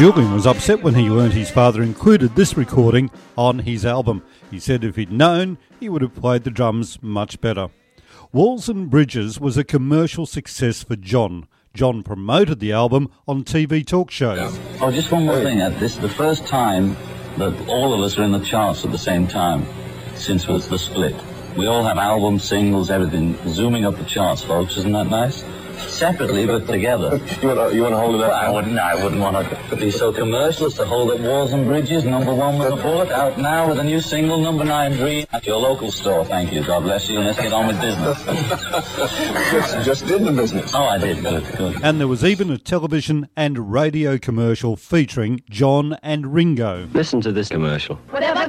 Julian was upset when he learned his father included this recording on his album. He said if he'd known, he would have played the drums much better. Walls and Bridges was a commercial success for John. John promoted the album on TV talk shows. Oh, just one more thing. This is the first time that all of us are in the charts at the same time since it was the split. We all have albums, singles, everything, zooming up the charts, folks. Isn't that nice? Separately, but together. You want to hold it up? Well, I wouldn't want to be so commercial as to hold up Walls and Bridges, number one with a bullet, out now with a new single, number 9, Dream, at your local store. Thank you. God bless you, and let's get on with business. just did the business. Oh, I did. Good. And there was even a television and radio commercial featuring John and Ringo. Listen to this commercial. Whatever